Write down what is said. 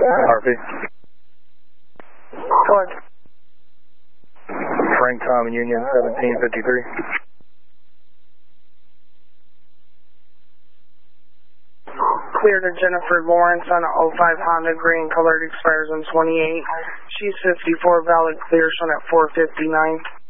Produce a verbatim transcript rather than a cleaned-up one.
Harvey. Go ahead. Frank Tom and Union seventeen fifty-three. Clear to Jennifer Lawrence on a oh five Honda green colored, expires on twenty-eight. She's fifty-four, valid clear, shown at four fifty-nine.